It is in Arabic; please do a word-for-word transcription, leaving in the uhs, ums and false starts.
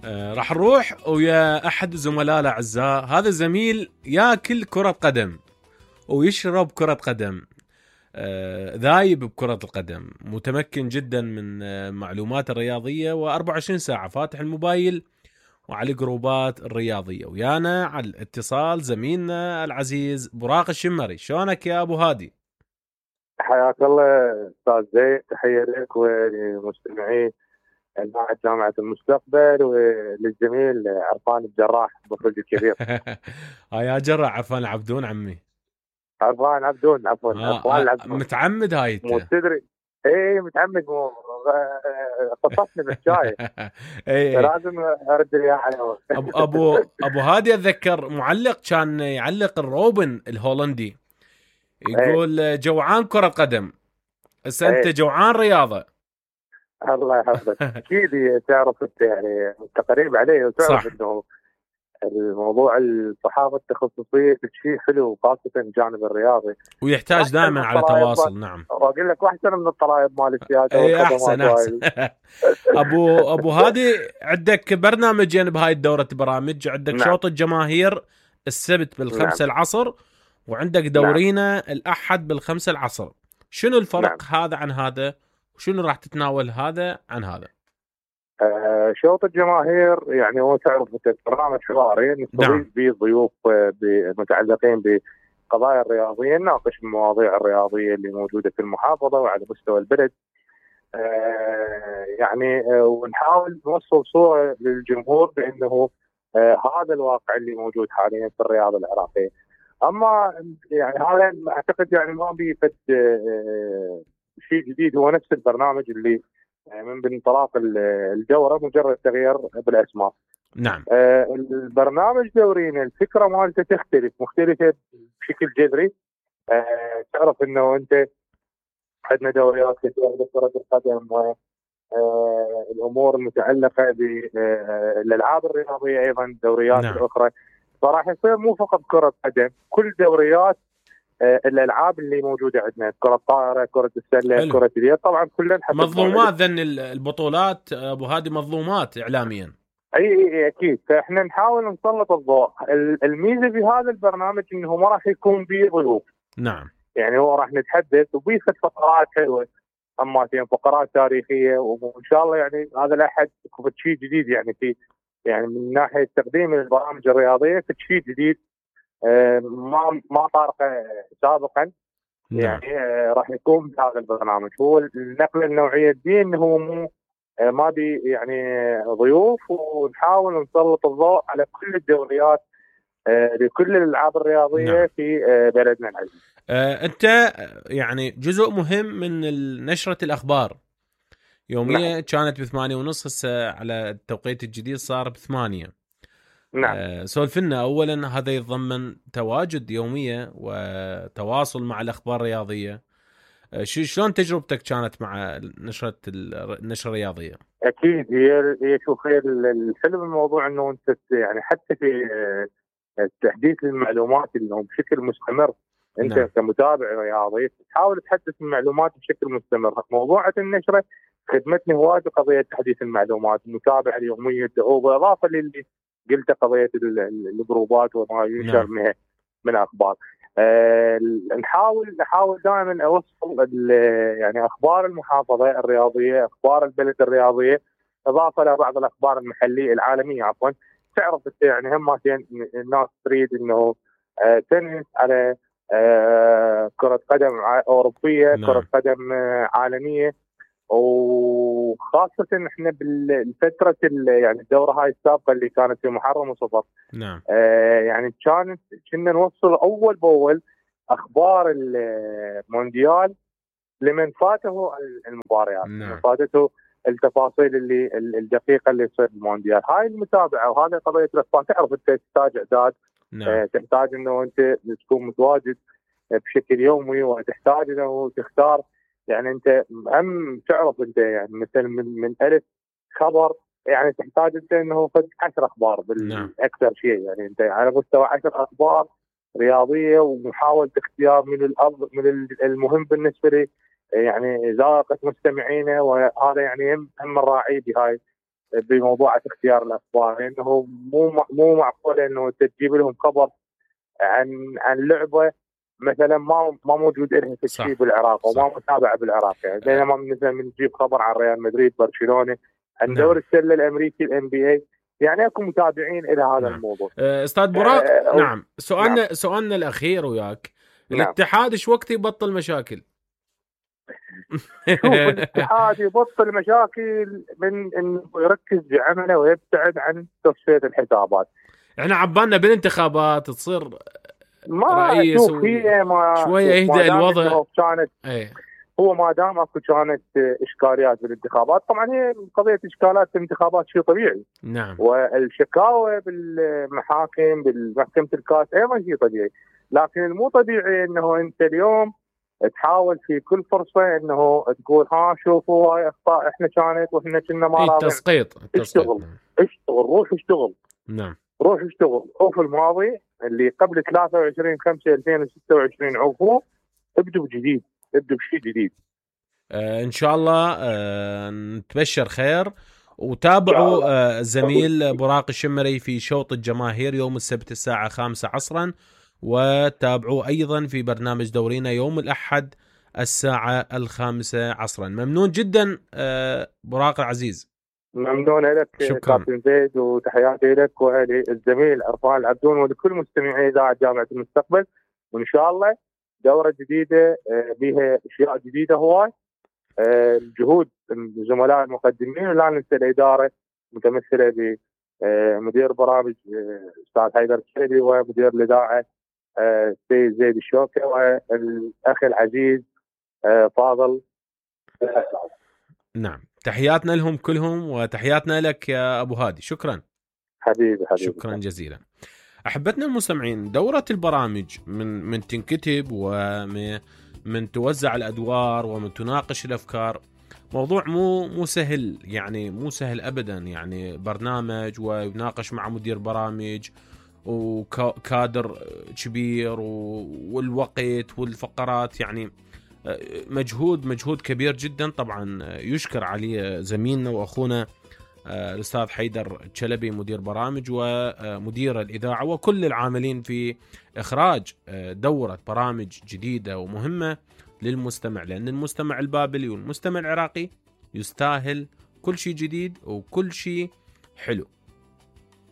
آه راح نروح ويا أحد زملاء الأعزاء. هذا زميل ياكل كرة قدم ويشرب كرة قدم، آه ذايب بكرة القدم، متمكن جدا من آه معلومات الرياضية، وأربعة وعشرين ساعة فاتح الموبايل وعلى الجروبات الرياضية. ويانا على الاتصال زميلنا العزيز براق الشمري. شلونك يا أبو هادي؟ حياك الله استاذ زيد، تحيه لك ولمستمعي اذاعه جامعه المستقبل وللزميل عرفان الجراح المخرج الكبير. ها يا جرع عرفان عبدون عمي. عرفان عبدون، عفوا عرفان آه العبدون. متعمد هاي انت. مو تدري؟ اي متعمد، مو قصصني بالشاي. اي اي. لازم ارد اياه على ابو ابو ابو هادي اتذكر معلق كان يعلق الروبن الهولندي، يقول جوعان كرة قدم، هسه انت اي جوعان رياضة. الله يحفظك. اكيد تعرف انت، يعني انت قريب علي وتعرف صح، انه الموضوع الصحافه التخصصيه شيء حلو، خاصه الجانب الرياضي، ويحتاج واحسن من دائما على الطلائب. تواصل. نعم، واقول لك واحسن من الطلائب مال السياسه اي احسن والخدمات احسن. وهاي. ابو ابو هادي، عندك برنامجين بهاي الدورة برامج، عندك نعم شوط الجماهير السبت نعم بالخمسة العصر، وعندك نعم دورينا الأحد بالخمسة العصر. شنو الفرق نعم. هذا عن هذا؟ وشنو راح تتناول هذا عن هذا؟ آه شوط الجماهير يعني هو تعرف انت برنامج حواري نعم نستضيف به ضيوف آه، متعلقين بقضايا الرياضيه، نناقش المواضيع الرياضيه اللي موجوده في المحافظه وعلى مستوى البلد. آه يعني آه ونحاول نوصل صوره للجمهور بانه آه هذا الواقع اللي موجود حاليا في الرياضه العراقيه. اما يعني هذا اعتقد يعني ما بيفد آه، شيء جديد، هو نفس البرنامج اللي آه، من بانطلاق الدوره، مجرد تغيير بالاسماء. نعم آه، البرنامج دورينا الفكره مالته تختلف، مختلفه بشكل جذري. آه، تعرف انه انت عندنا دوريات كثيره بكره القدم والامور المتعلقه بالالعاب الرياضيه، ايضا دوريات نعم اخرى. فراح يصير مو فقط كره قدم، كل دوريات آه، الالعاب اللي موجوده عندنا، كره الطائره، كره السله، حلو. كره اليد، طبعا كلها حسب مظلومات موعد. ذن البطولات ابو هادي، مظلومات اعلاميا. اي اي إي اكيد، فاحنا نحاول نسلط الضوء. الميزه في هذا البرنامج انه ما راح يكون به ضيوف، نعم يعني هو راح نتحدث وبيفت فقرات حلوه، اما فيها فقرات تاريخيه، وان شاء الله يعني هذا الاحد يكون شيء جديد، يعني في يعني من ناحيه تقديم البرامج الرياضيه في شيء جديد آه، ما ما طارقه سابقا. نعم. يعني آه، راح يكون بهذا البرنامج هو النقله النوعيه دي، انه هو مو آه، ما بي يعني آه، ضيوف، ونحاول نسلط الضوء على كل الدوريات آه، لكل الالعاب نعم. الرياضيه في آه، بلدنا العزيز. آه انت يعني جزء مهم من نشرة الاخبار. نعم يومية كانت بثمانية ونص، هسه على التوقيت الجديد صار بثمانية. نعم. أه سولف لنا اولا، هذا يتضمن تواجد يومية وتواصل مع الاخبار الرياضية. أه شو شلون تجربتك كانت مع نشرة النشرة الرياضية؟ اكيد، هي هي شوف، هي الحلو بالموضوع انه انت يعني حتى في آه، تحديث المعلومات انه بشكل مستمر، انت نعم كمتابع رياضي تحاول تحدث المعلومات بشكل مستمر. موضوع النشره خدمتني هوايه بقضيه تحديث المعلومات، المتابعه اليوميه الدؤوبه، اضافه للي قلته قضيه الجروبات وما ينشر نعم منها من اخبار. أه نحاول نحاول دائما اوصل يعني اخبار المحافظه الرياضيه، اخبار البلد الرياضيه، اضافه لبعض الاخبار المحليه العالميه عفوا. تعرف يعني هم الناس تريد انه أه تنس على أه كره قدم اوروبيه، كره نعم قدم أه عالميه. وخاصة احنا بالفترة يعني الدورة هاي السابقة اللي كانت في محرم وصفر، نعم آه يعني كانت كنا نوصل اول باول اخبار المونديال لمن فاته المباريات، لمن نعم فاتته التفاصيل اللي الدقيقة اللي تصير بالمونديال. هاي المتابعة وهذه قضية الاخبار. تعرف انت تحتاج اعداد، نعم آه تحتاج انه انت تكون متواجد بشكل يومي، وتحتاج انه تختار. يعني انت هم تعرف انت يعني مثلا من من الف خبر، يعني تحتاج انت انه فد عشر اخبار نعم بالاكثر شيء، يعني انت على مستوى عشر اخبار رياضيه، ومحاوله اختيار من الأفضل من المهم بالنسبه لي، يعني ذائقه مستمعينا. وهذا يعني هم هم نراعي بهاي بموضوع اختيار الاخبار، لانه مو مو معقول انه تجيب لهم خبر عن عن لعبه مثلا ما ما موجود لها شيء بالعراق وما متابعه بالعراق، يعني بينما مثلا بنجيب خبر عن ريال مدريد، برشلونه، عن دوري السله الامريكي الام بي اي، يعني اكو متابعين الى هذا نعم. الموضوع. استاذ براق أه نعم سؤالنا نعم. سؤالنا الاخير وياك، نعم. الاتحاد ايش وقت يبطل مشاكل؟ شوف الاتحاد يبطل مشاكل من انه يركز بعمله ويبتعد عن تصفيه الحسابات. احنا عبالنا بالانتخابات تصير ما شوف هي ما شويه يهدأ الوضع. كانت ايه. هو ما دام اكو كانت اشكاليات بالانتخابات، طبعا هي قضيه اشكالات الانتخابات شيء طبيعي. نعم. والشكاوى بالمحاكم بالمحكمه الكاس ايضا شيء طبيعي، لكن المو طبيعي انه انت اليوم تحاول في كل فرصه انه تقول ها شوفوا هاي اخطاء احنا كانت واحنا كنا ما راضين. التسقيط اشتغل اشتغل روح اشتغل. نعم. روح اشتغل. عوف الماضي اللي قبل ثلاثة وعشرين خمسة ألفين وستة وعشرين عوفوه، ابدوا بجديد، ابدوا بشيء جديد. آه ان شاء الله آه نتبشر خير. وتابعوا آه زميل براق الشمري في شوط الجماهير يوم السبت الساعة خامسة عصرا، وتابعوا أيضا في برنامج دورينا يوم الأحد الساعة الخامسة عصرا. ممنون جدا براق العزيز. ممنون لك كابتن زيد، وتحياتي لك وللزميل عرفان العبدون ولكل مستمعي إذاعة جامعة المستقبل، وإن شاء الله دورة جديدة بها أشياء جديدة هواي. جهود الزملاء المقدمين، ولا ننسى الإدارة متمثلة بمدير برامج أستاذ حيدر الشريدي ومدير الإذاعة السيد زيد الشوكة والأخ العزيز فاضل. نعم، تحياتنا لهم كلهم وتحياتنا لك يا أبو هادي. شكرا حبيبي حبيبي شكرا جزيلا. أحبتنا المستمعين، دورة البرامج من من تنكتب ومن توزع الأدوار ومن تناقش الأفكار موضوع مو مو سهل، يعني مو سهل أبدا. يعني برنامج ويناقش مع مدير برامج وكادر كبير والوقت والفقرات، يعني مجهود مجهود كبير جدا. طبعا يشكر عليه زميلنا وأخونا الأستاذ حيدر الشلبي مدير برامج ومدير الإذاعة وكل العاملين في إخراج دورة برامج جديدة ومهمة للمستمع، لأن المستمع البابلي والمستمع العراقي يستاهل كل شيء جديد وكل شيء حلو.